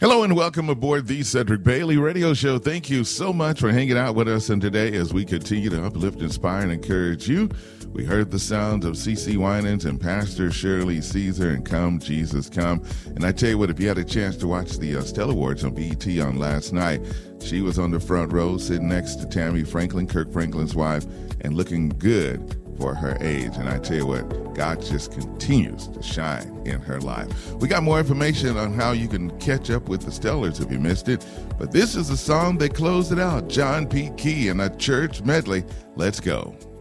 Hello and welcome aboard the Cedric Bailey Radio Show. Thank you so much for hanging out with us, and today as we continue to uplift, inspire, and encourage you, we heard the sounds of CeCe Winans and Pastor Shirley Caesar and Come Jesus Come. And I tell you what, if you had a chance to watch the Stella Awards on BET on last night, she was on the front row sitting next to Tammy Franklin, Kirk Franklin's wife, and looking good for her age. And I tell you what, God just continues to shine in her life. We got more information on how you can catch up with the Stellars if you missed it. But this is the song that closed it out, John P. Key and a church medley. Let's go.